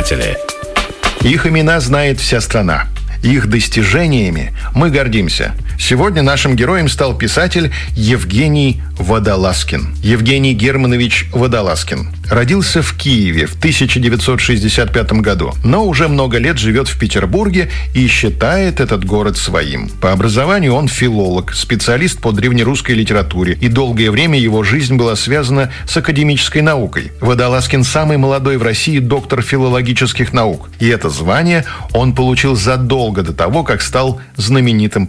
писатели. Их имена знает вся страна. Их достижениями мы гордимся. Сегодня нашим героем стал писатель Евгений Водолазкин. Евгений Германович Водолазкин. Родился в Киеве в 1965 году, но уже много лет живет в Петербурге и считает этот город своим. По образованию он филолог, специалист по древнерусской литературе, и долгое время его жизнь была связана с академической наукой. Водолазкин самый молодой в России доктор филологических наук, и это звание он получил задолго до того, как стал знаменитым